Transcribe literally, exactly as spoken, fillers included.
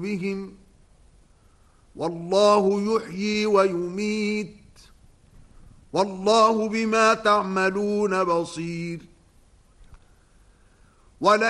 بهم والله يحيي ويميت والله بما تعملون بصير. ولا